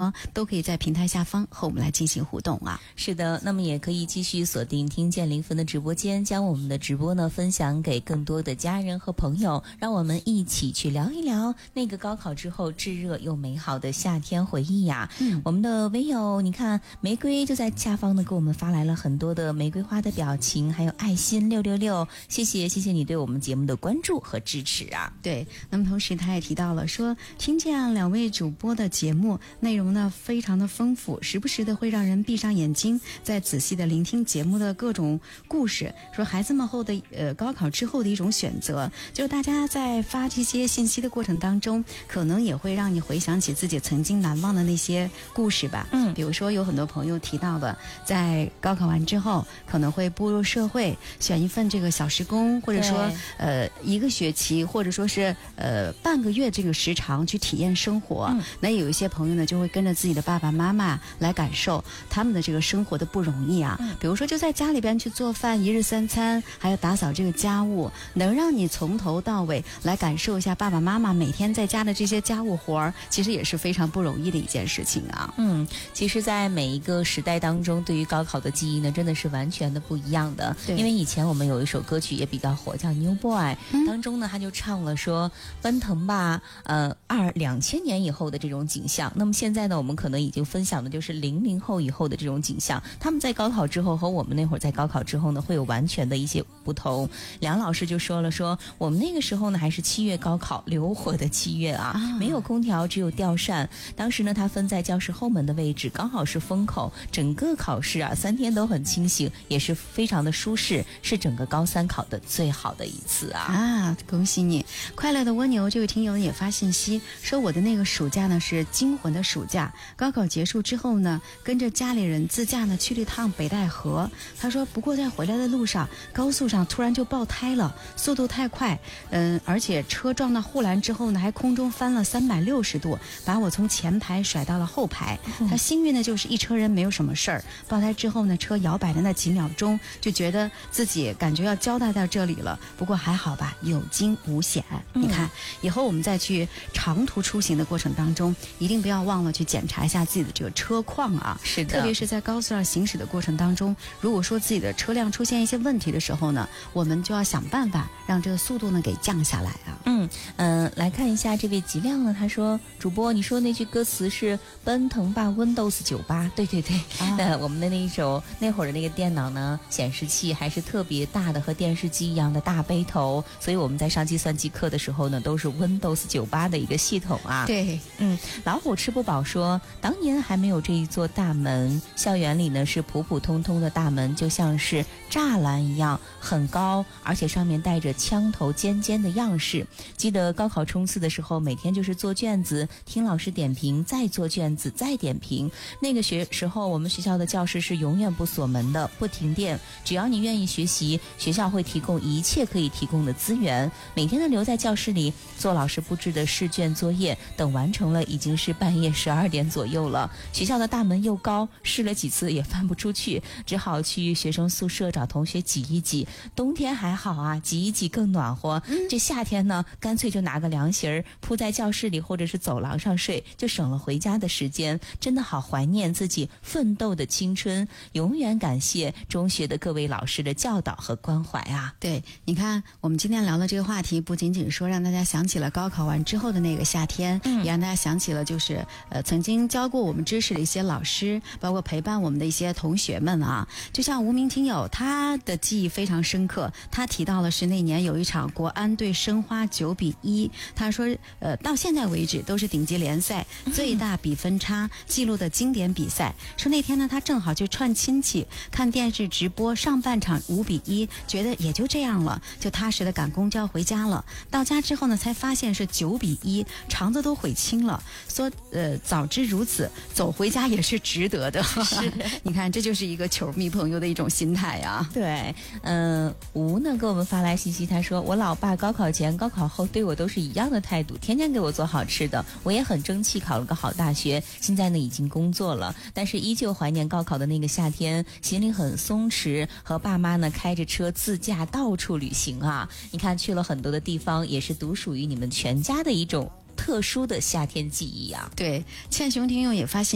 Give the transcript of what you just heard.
呢，都可以在平台下方和我们来进行互动啊。 是的，那么也可以继续锁定听见林芬的直播间，将我们的直播呢分享给更多的家人和朋友，让我们一起去聊一聊那个高考之后炙热又美好的夏天回忆呀。我们的微友，你看玫瑰就在下方呢给我们发来了很多的玫瑰花的表情，还有爱心666，谢谢你对我们节目的关注和支持啊。 对，那么同时他也提到了说，听见两位主播的节目内容呢非常的丰富，时不时的会让人闭上眼睛，再仔细的聆听节目的各种故事。说孩子们后的高考之后的一种选择，就是大家在发这些信息的过程当中，可能也会让你回想起自己曾经难忘的那些故事吧。比如说有很多朋友提到的，在高考完之后可能会步入社会，选一份这个小时工，或者说一个学期，或者说是半个月这个时长去体验生活。那有一些朋友呢就会跟着自己的爸爸妈妈来感受他们的这个生活的不容易啊。比如说就在家里边去做饭，一日3餐，还要打扫这个家务，能让你从头到尾来感受一下爸爸妈妈每天在家的这些家务活儿，其实也是非常不容易的一件事情啊。 其实在每一个时代当中，对于高考的记忆呢真的是完全的不一样的。因为以前我们有一首歌曲也比较火，叫 New Boy，当中呢他就唱了说奔腾吧2000年以后的这种景象。那么现在呢我们可能已经分享的就是00后以后的这种景象，他们在高考之后和我们那会儿在高考之后呢会有完全的一些不同。梁老师就说了，说我们那个时候呢还是7月高考，流火的7月啊，没有空调，只有吊扇。当时呢他分在教室后门的位置，刚好是风口，整个考试啊3天都很清醒，也是非常的舒适，是整个高3考的最好的一次啊！ 恭喜你！快乐的蜗牛这位听友也发信息说，我的那个暑假呢是惊魂的暑假，高考结束之后呢，跟着家里人自驾呢去了一趟北戴河。他说，不过在回来的路上，高速上突然就爆胎了，速度太快，而且车撞到护栏之后呢，还空中翻了360度，把我从前排甩到了后排。他幸运的就是一车人没有什么事儿。爆胎之后呢，车摇摆的那几秒钟，就觉得自己感觉要交代到这里了。不过还好吧，有惊无险。你看，以后我们再去长途出行的过程当中，一定不要忘了去检查一下自己的这个车况啊。 是的， 特别是在高速上行驶的过程当中，如果说自己的车辆出现一些问题的时候呢，我们就要想办法让这个速度呢给降下来啊。 来看一下这位吉亮呢，他说，主播你说那句歌词是奔腾吧 Windows 98，对，我们的那会儿的那个电脑呢，显示器还是特别大的，和电视机一样的大背头，所以我们在上计算机课的时候呢，都是 Windows 98的一个系统啊。 对， 老虎吃不饱说，当年还没有这一座大门，校园里呢是普普通通的大门，就像是栅栏一样，很高，而且上面带着枪头尖尖的样式。记得高考冲刺的时候，每天就是做卷子，听老师点评，再做卷子，再点评。那个时候我们学校的教室是永远不锁门的，不停电，只要你愿意学习，学校会提供一切可以提供的资源。每天都留在教室里做老师布置的试卷作业，等完成了已经是半夜12点左右了。学校的大门又高，试了几次也翻不出去，只好去学生宿舍找同学挤一挤。冬天还好啊，挤一挤更暖和。这夏天呢，干脆就拿个凉席儿铺在教室里或者是走廊上睡，就省了回家的时间。真的好怀念自己奋斗的青春，永远感谢中学的各位老师的教导和关怀啊。 对，你看我们今天聊的这个话题，不仅仅说让大家想起了高考完之后的那个夏天，也让大家想起了就是曾经教过我们知识的一些老师，包括陪伴我们的一些同学们啊。就像无名听友，他的记忆非常深刻，他提到的是那年有一场国安对申花9-1，他说到现在为止都是顶级联赛最大比分差记录的经典比赛。说那天呢，他正好去串亲戚，看电视直播上半场5-1，觉得也就这样了，就踏实的赶公交回家了。到家之后呢，才发现是9-1，肠子都悔青了。说早知如此，走回家也是值得的。是，你看这就是一个球迷朋友的一种心态啊。 对，吴呢给我们发来信息，他说我老爸高考前高考后对我都是一样的态度，天天给我做好吃的，我也很争气，考了个好大学，现在呢已经工作了，但是依旧怀念高考的那个夏天，心里很松弛，和爸妈呢开着车自驾到处旅行啊。你看去了很多的地方，也是独属于你们全家的一种特殊的夏天记忆啊。 对，倩雄听友也发现